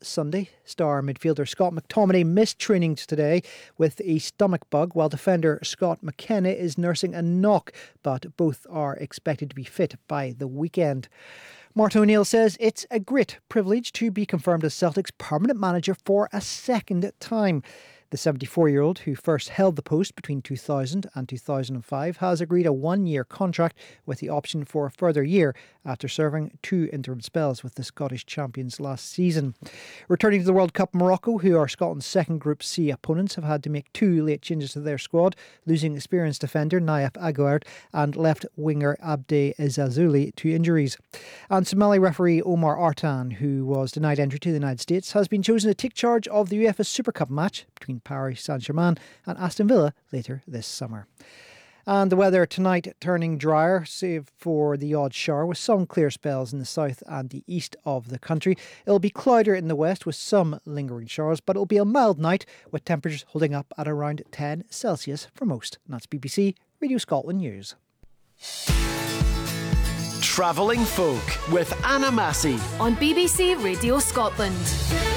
Sunday. Star midfielder Scott McTominay missed training today with a stomach bug, while defender Scott McKenna is nursing a knock, but both are expected to be fit by the weekend. Martin O'Neill says it's a great privilege to be confirmed as Celtic's permanent manager for a second time. The 74-year-old, who first held the post between 2000 and 2005, has agreed a 1-year contract with the option for a further year after serving 2 interim spells with the Scottish champions last season. Returning to the World Cup, Morocco, who are Scotland's second Group C opponents, have had to make 2 late changes to their squad, losing experienced defender Nayef Aguerd and left winger Abde Ezzalzouli to injuries. And Somali referee Omar Artan, who was denied entry to the United States, has been chosen to take charge of the UEFA Super Cup match between Paris Saint-Germain and Aston Villa later this summer. And the weather tonight turning drier, save for the odd shower, with some clear spells in the south and the east of the country. It'll be cloudier in the west with some lingering showers, but it'll be a mild night with temperatures holding up at around 10 Celsius for most. And that's BBC Radio Scotland News. Travelling Folk with Anna Massey on BBC Radio Scotland.